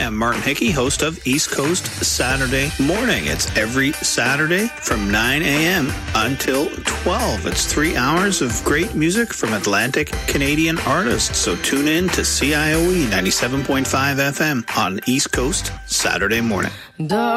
am Martin Hickey, host of East Coast Saturday Morning. It's every Saturday from 9 a.m. until 12. It's 3 hours of great music from Atlantic Canadian artists. So tune in to CIOE 97.5 FM on East Coast Saturday Morning.